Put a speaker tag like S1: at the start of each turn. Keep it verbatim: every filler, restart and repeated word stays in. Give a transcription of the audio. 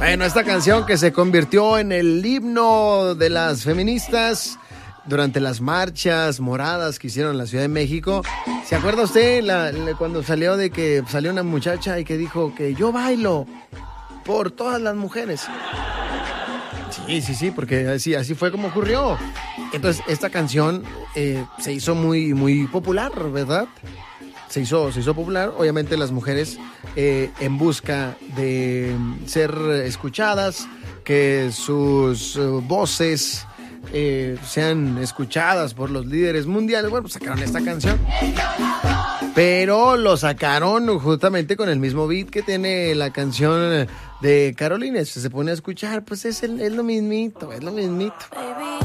S1: Bueno, esta canción que se convirtió en el himno de las feministas durante las marchas moradas que hicieron en la Ciudad de México. ¿Se acuerda usted la, la, cuando salió de que salió una muchacha y que dijo que yo bailo por todas las mujeres? Sí, sí, sí, porque así, así fue como ocurrió. Entonces, esta canción eh, se hizo muy, muy popular, ¿verdad? Se hizo, se hizo popular, obviamente las mujeres eh, en busca de ser escuchadas, que sus uh, voces eh, sean escuchadas por los líderes mundiales. Bueno, pues sacaron esta canción. Pero lo sacaron justamente con el mismo beat que tiene la canción de Carolina. Si se pone a escuchar, pues es, el, es lo mismito, es lo mismito.